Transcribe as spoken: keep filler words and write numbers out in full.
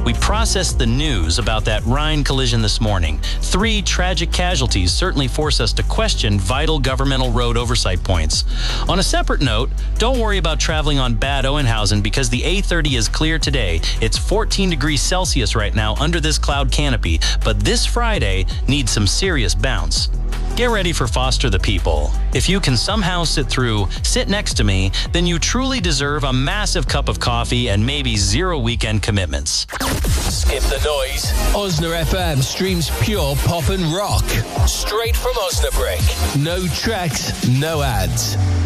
We processed the news about that Rhine collision this morning. Three tragic casualties certainly force us to question vital governmental road oversight points. On a separate note, don't worry about traveling on Bad Oeynhausen because the A thirty is clear today. It's fourteen degrees Celsius right now under this cloud canopy, but this Friday needs some serious bounce. Get ready for Foster the People. If you can somehow sit through Sit Next to Me, then you truly deserve a massive cup of coffee and maybe zero weekend commitments. Skip the noise. Osna F M streams pure pop and rock. Straight from Osnabrück. No tracks, no ads.